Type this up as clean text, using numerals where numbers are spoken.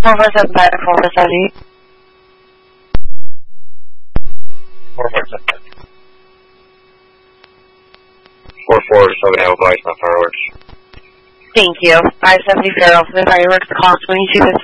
447 back, 470. 447. 447 Alpha, my fireworks. Thank you. 570 Farrell for the fireworks, call 2250.